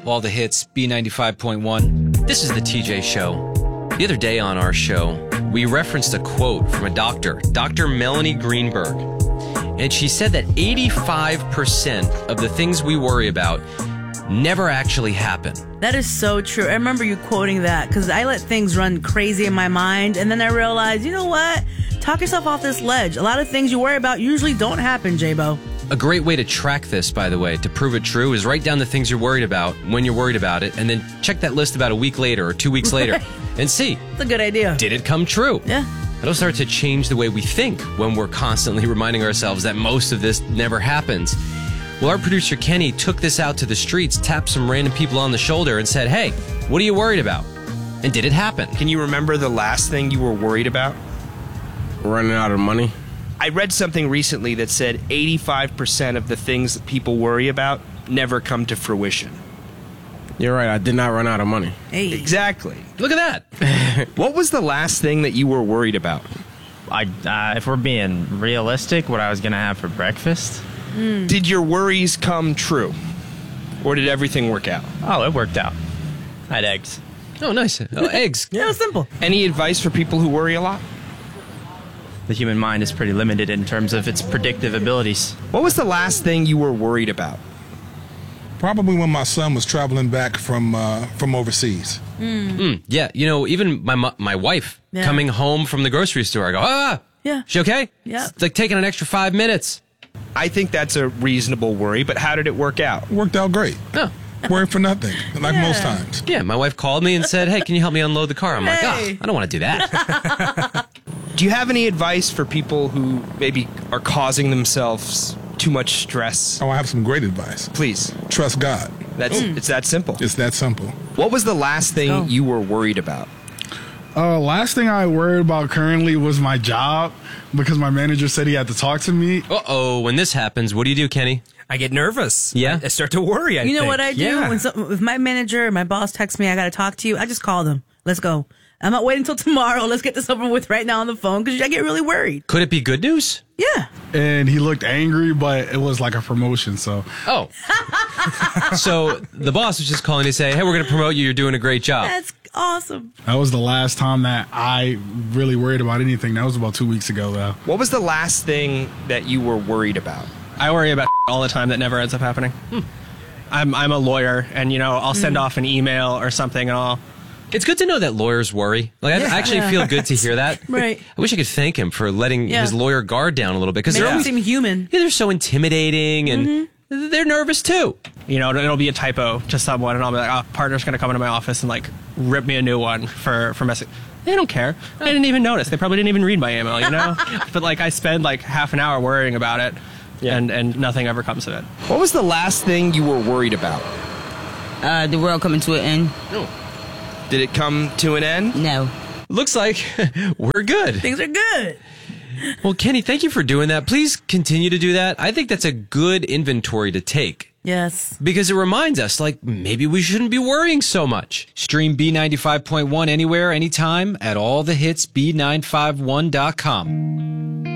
all the hits, B95.1. This is the TJ Show. The other day on our show, we referenced a quote from a doctor, Dr. Melanie Greenberg. And she said that 85% of the things we worry about never actually happen. That is so true. I remember you quoting that because I let things run crazy in my mind. And then I realized, you know what? Talk yourself off this ledge. A lot of things you worry about usually don't happen, J-Bo. A great way to track this, by the way, to prove it true, is write down the things you're worried about when you're worried about it, and then check that list about a week later or 2 weeks later and see. It's a good idea. Did it come true? Yeah. It'll start to change the way we think when we're constantly reminding ourselves that most of this never happens. Well, our producer Kenny took this out to the streets, tapped some random people on the shoulder and said, hey, what are you worried about? And did it happen? Can you remember the last thing you were worried about? Running out of money. I read something recently that said 85% of the things that people worry about never come to fruition. You're right, I did not run out of money. Hey. Exactly. Look at that. What was the last thing that you were worried about? If we're being realistic, what I was going to have for breakfast. Did your worries come true? Or did everything work out? Oh, it worked out. I had eggs. Oh, nice. Oh, eggs. Yeah, it was simple. Any advice for people who worry a lot? The human mind is pretty limited in terms of its predictive abilities. What was the last thing you were worried about? Probably when my son was traveling back from overseas. Yeah, you know, even my wife Yeah. coming home from the grocery store, I go, Yeah. she okay? Yeah. It's like taking an extra 5 minutes. I think that's a reasonable worry, but how did it work out? Worked out great. Oh. Worrying for nothing, like most times. Yeah, my wife called me and said, hey, can you help me unload the car? I'm like, Hey. I don't want to do that. Do you have any advice for people who maybe are causing themselves too much stress? Oh, I have some great advice. Please. Trust God. It's that simple. It's that simple. What was the last thing go. you were worried about? Last thing I worried about currently was my job because my manager said he had to talk to me. Uh-oh, when this happens, what do you do, Kenny? I get nervous. Yeah? I start to worry, You know think. what I do? Yeah. If my manager or my boss texts me, I got to talk to you, I just call them. Let's go. I'm not waiting until tomorrow. Let's get this over with right now on the phone because I get really worried. Could it be good news? Yeah. And he looked angry, but it was like a promotion, so. Oh. So the boss was just calling to say, hey, we're going to promote you. You're doing a great job. That's awesome. That was the last time that I really worried about anything. That was about 2 weeks ago, though. What was the last thing that you were worried about? I worry about all the time that never ends up happening. I'm a lawyer, and I'll send off an email or something, and It's good to know that lawyers worry. Like, I actually feel good to hear that. Right. I wish I could thank him for letting Yeah. his lawyer guard down a little bit because Make they're them always, seem human. they're so intimidating and they're nervous too. it'll be a typo to someone, and I'll be like, "Oh, partner's going to come into my office and like rip me a new one for messing." They don't care. I didn't even notice. They probably didn't even read my email, But like, I spend like half an hour worrying about it, and nothing ever comes of it. What was the last thing you were worried about? The world coming to an end. Did it come to an end? No. Looks like we're good. Things are good. Well, Kenny, thank you for doing that. Please continue to do that. I think that's a good inventory to take. Yes. Because it reminds us, like, maybe we shouldn't be worrying so much. Stream B95.1 anywhere, anytime at allthehitsb951.com.